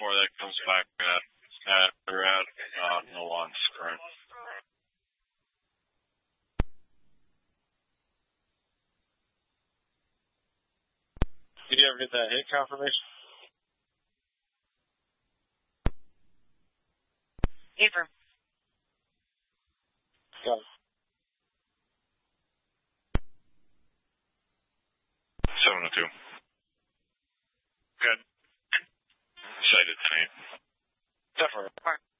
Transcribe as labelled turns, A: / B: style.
A: before that comes back no on screen. Did you ever get that hit confirmation?
B: Affirm.
A: Got it. 702. Good. Sighted tonight. Definitely.